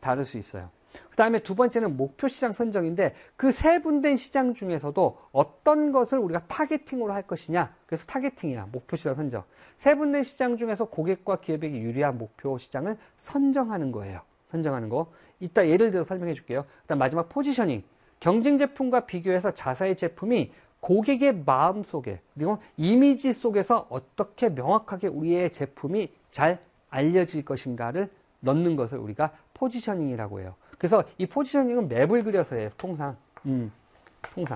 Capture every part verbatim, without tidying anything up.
다를 수 있어요. 그 다음에 두 번째는 목표 시장 선정인데 그 세분된 시장 중에서도 어떤 것을 우리가 타겟팅으로 할 것이냐. 그래서 타겟팅이야. 목표 시장 선정. 세분된 시장 중에서 고객과 기업에게 유리한 목표 시장을 선정하는 거예요. 선정하는 거. 이따 예를 들어 설명해 줄게요. 그다음 마지막 포지셔닝. 경쟁 제품과 비교해서 자사의 제품이 고객의 마음 속에 그리고 이미지 속에서 어떻게 명확하게 우리의 제품이 잘 알려질 것인가를 넣는 것을 우리가 포지셔닝이라고 해요. 그래서 이 포지셔닝은 맵을 그려서 해요. 통상. 음, 통상.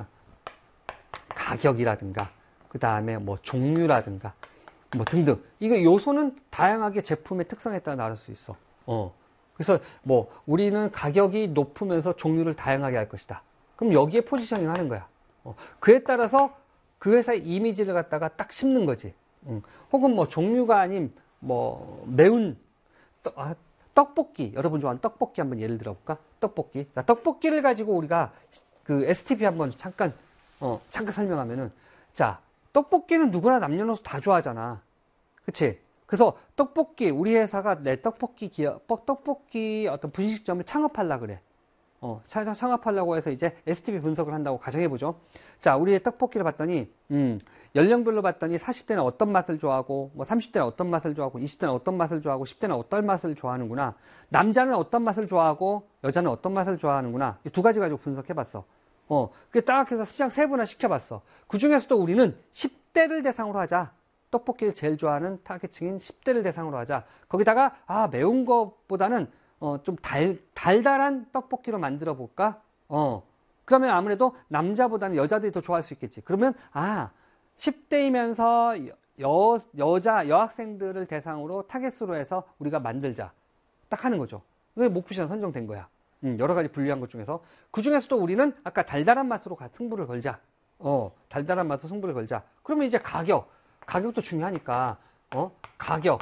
가격이라든가, 그 다음에 뭐 종류라든가, 뭐 등등. 이거 요소는 다양하게 제품의 특성에 따라 나눌 수 있어. 어. 그래서 뭐 우리는 가격이 높으면서 종류를 다양하게 할 것이다. 그럼 여기에 포지셔닝 하는 거야. 어. 그에 따라서 그 회사의 이미지를 갖다가 딱 심는 거지. 음. 혹은 뭐 종류가 아닌 뭐 매운, 떡, 아, 떡볶이. 여러분 좋아하는 떡볶이 한번 예를 들어볼까? 떡볶이. 자, 떡볶이를 가지고 우리가 그 에스티피 한번 잠깐, 어, 잠깐 설명하면은, 자, 떡볶이는 누구나 남녀노소 다 좋아하잖아. 그치? 그래서 떡볶이, 우리 회사가 내 떡볶이 기업, 떡볶이 어떤 분식점을 창업하려고 그래. 어, 창업하려고 해서 이제 에스티피 분석을 한다고 가정해보죠. 자, 우리의 떡볶이를 봤더니, 음, 연령별로 봤더니 사십 대는 어떤 맛을 좋아하고, 뭐 삼십 대는 어떤 맛을 좋아하고, 이십 대는 어떤 맛을 좋아하고, 십 대는 어떤 맛을 좋아하는구나. 남자는 어떤 맛을 좋아하고, 여자는 어떤 맛을 좋아하는구나. 이 두 가지 가지고 분석해봤어. 어, 그게 딱 해서 시장 세분화 시켜봤어. 그 중에서도 우리는 십 대를 대상으로 하자. 떡볶이를 제일 좋아하는 타겟층인 십 대를 대상으로 하자. 거기다가, 아, 매운 것보다는 어, 좀 달, 달달한 떡볶이로 만들어 볼까? 어. 그러면 아무래도 남자보다는 여자들이 더 좋아할 수 있겠지. 그러면, 아, 십 대이면서 여, 여자, 여학생들을 대상으로 타겟으로 해서 우리가 만들자. 딱 하는 거죠. 왜 목표 시장 선정된 거야? 음, 여러 가지 분류한 것 중에서. 그 중에서도 우리는 아까 달달한 맛으로 승부를 걸자. 어, 달달한 맛으로 승부를 걸자. 그러면 이제 가격. 가격도 중요하니까, 어, 가격.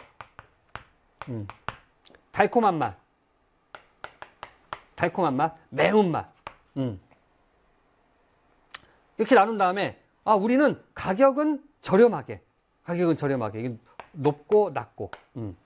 음, 달콤한 맛. 달콤한 맛, 매운맛. 음. 이렇게 나눈 다음에, 아, 우리는 가격은 저렴하게. 가격은 저렴하게. 이게 높고, 낮고. 음.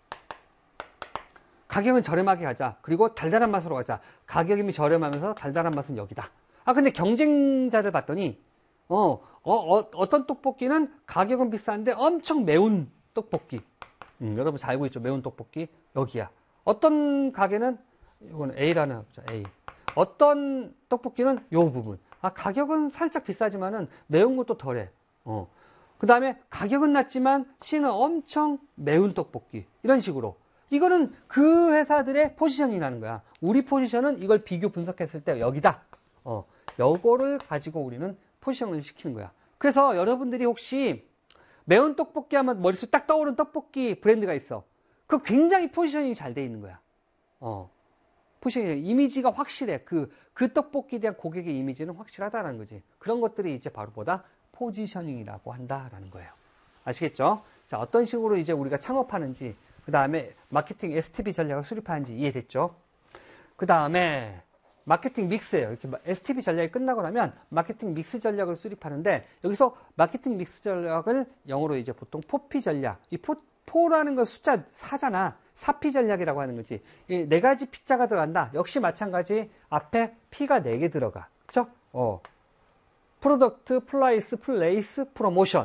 가격은 저렴하게 가자. 그리고 달달한 맛으로 가자. 가격이 저렴하면서 달달한 맛은 여기다. 아, 근데 경쟁자를 봤더니, 어, 어, 어 어떤 떡볶이는 가격은 비싼데 엄청 매운 떡볶이. 음, 여러분 잘 알고 있죠? 매운 떡볶이. 여기야. 어떤 가게는 이거는 A라는 합자, A. 어떤 떡볶이는 요 부분. 아, 가격은 살짝 비싸지만은 매운 것도 덜해. 어. 그 다음에 가격은 낮지만 C는 엄청 매운 떡볶이. 이런 식으로. 이거는 그 회사들의 포지션이라는 거야. 우리 포지션은 이걸 비교 분석했을 때 여기다. 어. 요거를 가지고 우리는 포지션을 시키는 거야. 그래서 여러분들이 혹시 매운 떡볶이 하면 머릿속에 딱 떠오르는 떡볶이 브랜드가 있어. 그 굉장히 포지셔닝이 잘 돼 있는 거야. 어. 포지셔닝, 이미지가 확실해. 그, 그 떡볶이에 대한 고객의 이미지는 확실하다는 거지. 그런 것들이 이제 바로 뭐다? 포지셔닝이라고 한다라는 거예요. 아시겠죠? 자, 어떤 식으로 이제 우리가 창업하는지, 그 다음에 마케팅 에스티피 전략을 수립하는지 이해됐죠? 그 다음에 마케팅 믹스예요. 이렇게 에스티피 전략이 끝나고 나면 마케팅 믹스 전략을 수립하는데, 여기서 마케팅 믹스 전략을 영어로 이제 보통 포피 전략. 이 포, 포라는 건 숫자 사잖아. 사피 전략이라고 하는 거지. 이 네 가지 P자가 들어간다. 역시 마찬가지 앞에 P가 네 개 들어가. 그쵸? 어. 프로덕트, 플라이스, 플레이스, 프로모션.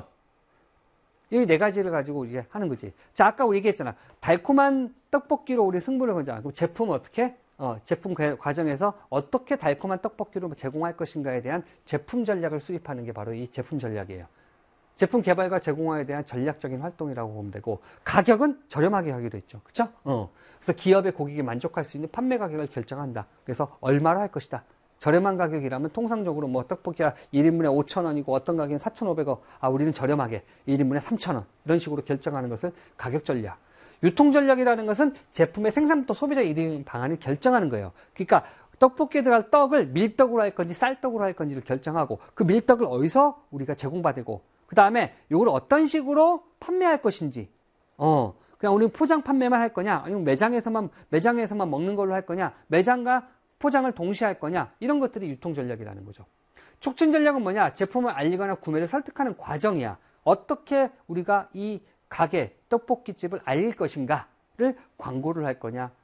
이 네 가지를 가지고 이제 하는 거지. 자, 아까 우리 얘기했잖아. 달콤한 떡볶이로 우리 승부를 걸자. 그럼 제품은 어떻게? 어, 제품 과정에서 어떻게 달콤한 떡볶이로 제공할 것인가에 대한 제품 전략을 수립하는 게 바로 이 제품 전략이에요. 제품 개발과 제공화에 대한 전략적인 활동이라고 보면 되고, 가격은 저렴하게 하기로 했죠. 그쵸? 어. 그래서 기업의 고객이 만족할 수 있는 판매 가격을 결정한다. 그래서 얼마로 할 것이다. 저렴한 가격이라면 통상적으로 뭐 떡볶이가 일 인분에 오천 원이고 어떤 가격은 사천오백 원. 아, 우리는 저렴하게 일 인분에 삼천 원. 이런 식으로 결정하는 것을 가격 전략. 유통 전략이라는 것은 제품의 생산부터 소비자 이동 방안을 결정하는 거예요. 그러니까 떡볶이에 들어갈 떡을 밀떡으로 할 건지 쌀떡으로 할 건지를 결정하고, 그 밀떡을 어디서 우리가 제공받고, 그 다음에 이걸 어떤 식으로 판매할 것인지, 어, 그냥 우리는 포장 판매만 할 거냐, 아니면 매장에서만, 매장에서만 먹는 걸로 할 거냐, 매장과 포장을 동시에 할 거냐, 이런 것들이 유통 전략이라는 거죠. 촉진 전략은 뭐냐? 제품을 알리거나 구매를 설득하는 과정이야. 어떻게 우리가 이 가게, 떡볶이집을 알릴 것인가를 광고를 할 거냐,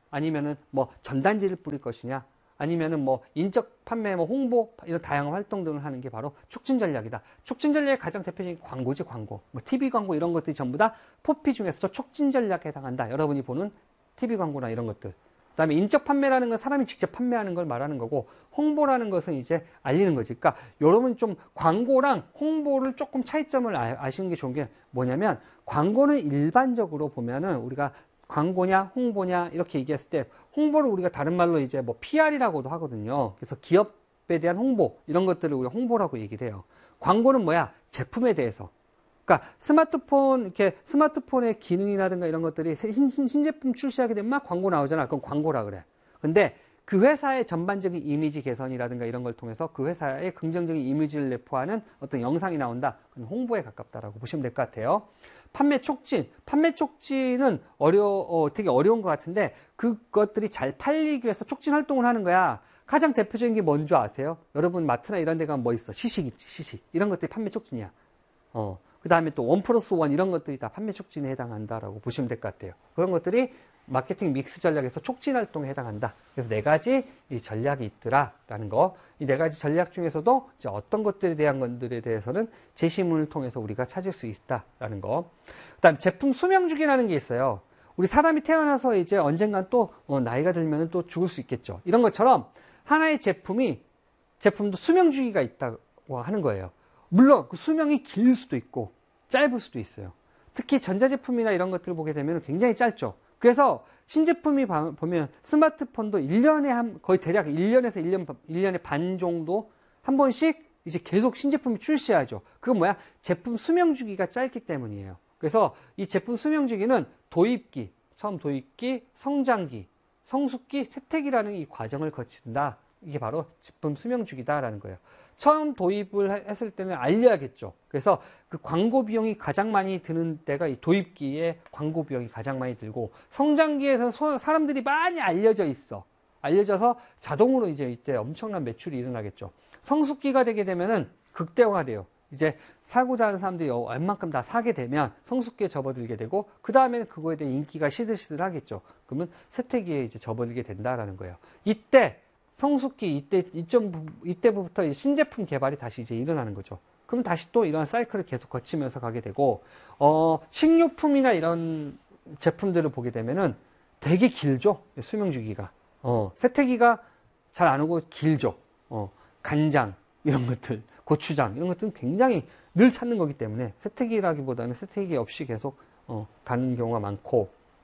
아니면은 뭐 전단지를 뿌릴 것이냐, 아니면은 뭐 인적 판매, 뭐 홍보 이런 다양한 활동 등을 하는 게 바로 촉진 전략이다. 촉진 전략의 가장 대표적인 광고지, 광고. 뭐 티비 광고 이런 것들이 전부 다 포피 중에서도 촉진 전략에 해당한다. 여러분이 보는 티비 광고나 이런 것들. 그다음에 인적 판매라는 건 사람이 직접 판매하는 걸 말하는 거고, 홍보라는 것은 이제 알리는 거지. 그러니까 여러분 좀 광고랑 홍보를 조금 차이점을 아시는 게 좋은 게 뭐냐면, 광고는 일반적으로 보면은 우리가 광고냐 홍보냐 이렇게 얘기했을 때, 홍보를 우리가 다른 말로 이제 뭐 피알이라고도 하거든요. 그래서 기업에 대한 홍보 이런 것들을 우리가 홍보라고 얘기를 해요. 광고는 뭐야? 제품에 대해서. 그러니까 스마트폰, 이렇게 스마트폰의 기능이라든가 이런 것들이 신, 신, 신제품 출시하게 되면 막 광고 나오잖아. 그건 광고라 그래. 근데 그 회사의 전반적인 이미지 개선이라든가 이런 걸 통해서 그 회사의 긍정적인 이미지를 내포하는 어떤 영상이 나온다. 그건 홍보에 가깝다라고 보시면 될 것 같아요. 판매 촉진. 판매 촉진은 어려, 어, 되게 어려운 것 같은데, 그것들이 잘 팔리기 위해서 촉진 활동을 하는 거야. 가장 대표적인 게 뭔지 아세요? 여러분 마트나 이런 데 가면 뭐 있어? 시식 있지, 시식. 이런 것들이 판매 촉진이야. 어. 그 다음에 또 원 플러스 원 이런 것들이 다 판매 촉진에 해당한다라고 보시면 될 것 같아요. 그런 것들이 마케팅 믹스 전략에서 촉진 활동에 해당한다. 그래서 네 가지 이 전략이 있더라라는 거. 이 네 가지 전략 중에서도 이제 어떤 것들에 대한 것들에 대해서는 제시문을 통해서 우리가 찾을 수 있다라는 거. 그다음 제품 수명 주기라는 게 있어요. 우리 사람이 태어나서 이제 언젠간 또 어, 나이가 들면 또 죽을 수 있겠죠. 이런 것처럼 하나의 제품이 제품도 수명 주기가 있다고 하는 거예요. 물론 그 수명이 길 수도 있고 짧을 수도 있어요. 특히 전자제품이나 이런 것들을 보게 되면 굉장히 짧죠. 그래서 신제품이 보면 스마트폰도 일 년에 한, 거의 대략 일 년에서 일 년, 일 년에 반 정도 한 번씩 이제 계속 신제품이 출시하죠. 그건 뭐야? 제품 수명 주기가 짧기 때문이에요. 그래서 이 제품 수명 주기는 도입기, 처음 도입기, 성장기, 성숙기, 쇠퇴기라는 이 과정을 거친다. 이게 바로 제품 수명 주기다라는 거예요. 처음 도입을 했을 때는 알려야겠죠. 그래서 그 광고 비용이 가장 많이 드는 때가 이 도입기에 광고 비용이 가장 많이 들고, 성장기에서 사람들이 많이 알려져 있어. 알려져서 자동으로 이제 이때 엄청난 매출이 일어나겠죠. 성숙기가 되게 되면은 극대화가 돼요. 이제 사고자 하는 사람들이 웬만큼 다 사게 되면 성숙기에 접어들게 되고, 그 다음에는 그거에 대한 인기가 시들시들 하겠죠. 그러면 쇠퇴기에 이제 접어들게 된다라는 거예요. 이때 성숙기, 이때, 이점, 이때부터 신제품 개발이 다시 이제 일어나는 거죠. 그럼 다시 또 이런 사이클을 계속 거치면서 가게 되고, 어, 식료품이나 이런 제품들을 보게 되면은 되게 길죠? 수명 주기가. 어, 쇠퇴기가 잘 안 오고 길죠. 어, 간장, 이런 것들, 고추장, 이런 것들은 굉장히 늘 찾는 거기 때문에 쇠퇴기라기보다는 쇠퇴기 없이 계속, 어, 가는 경우가 많고,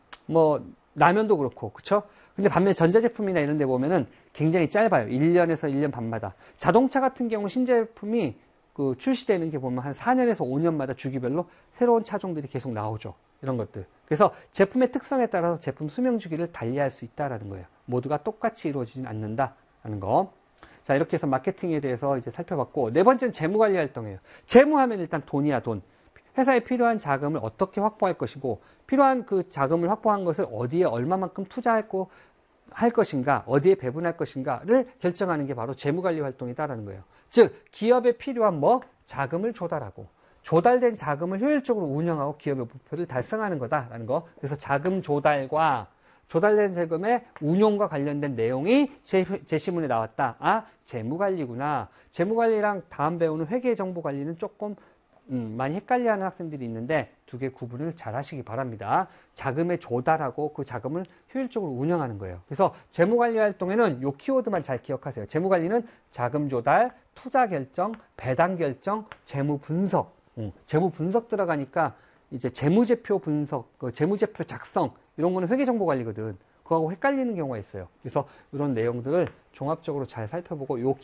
뭐, 라면도 그렇고, 그쵸? 근데 반면에 전자제품이나 이런 데 보면은 굉장히 짧아요. 일 년에서 일 년 반마다. 자동차 같은 경우 신제품이 그 출시되는 게 보면 한 사 년에서 오 년마다 주기별로 새로운 차종들이 계속 나오죠. 이런 것들. 그래서 제품의 특성에 따라서 제품 수명 주기를 달리할 수 있다라는 거예요. 모두가 똑같이 이루어지진 않는다라는 거. 자, 이렇게 해서 마케팅에 대해서 이제 살펴봤고, 네 번째는 재무관리 활동이에요. 재무하면 일단 돈이야, 돈. 회사에 필요한 자금을 어떻게 확보할 것이고, 필요한 그 자금을 확보한 것을 어디에 얼마만큼 투자할 거, 할 것인가, 어디에 배분할 것인가를 결정하는 게 바로 재무관리 활동이다라는 거예요. 즉, 기업에 필요한 뭐? 자금을 조달하고, 조달된 자금을 효율적으로 운영하고 기업의 목표를 달성하는 거다라는 거. 그래서 자금 조달과 조달된 자금의 운용과 관련된 내용이 제, 제시문에 나왔다. 아, 재무관리구나. 재무관리랑 다음 배우는 회계정보관리는 조금 음, 많이 헷갈려하는 학생들이 있는데 두 개 구분을 잘 하시기 바랍니다. 자금의 조달하고 그 자금을 효율적으로 운영하는 거예요. 그래서 재무관리 활동에는 이 키워드만 잘 기억하세요. 재무관리는 자금 조달, 투자 결정, 배당 결정, 재무 분석. 음, 재무 분석 들어가니까 이제 재무제표 분석, 그 재무제표 작성 이런 거는 회계정보관리거든. 그거하고 헷갈리는 경우가 있어요. 그래서 이런 내용들을 종합적으로 잘 살펴보고 이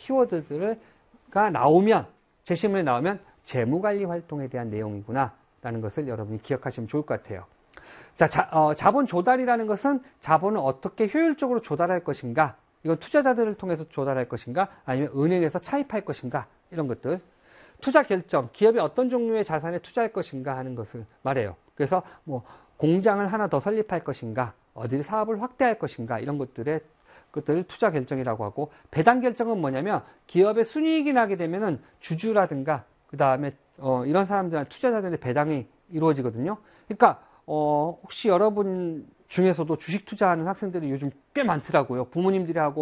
키워드가 나오면, 제시문에 나오면 재무관리 활동에 대한 내용이구나 라는 것을 여러분이 기억하시면 좋을 것 같아요. 자, 자 어, 자본 조달이라는 것은 자본을 어떻게 효율적으로 조달할 것인가, 이건 투자자들을 통해서 조달할 것인가, 아니면 은행에서 차입할 것인가, 이런 것들. 투자 결정, 기업이 어떤 종류의 자산에 투자할 것인가 하는 것을 말해요. 그래서 뭐 공장을 하나 더 설립할 것인가, 어디 사업을 확대할 것인가, 이런 것들의 그것들을 투자 결정이라고 하고, 배당 결정은 뭐냐면 기업의 순이익이 나게 되면은 주주라든가 그 다음에 어, 이런 사람들한테 투자자들한테 배당이 이루어지거든요. 그러니까 어, 혹시 여러분 중에서도 주식 투자하는 학생들이 요즘 꽤 많더라고요. 부모님들이 하고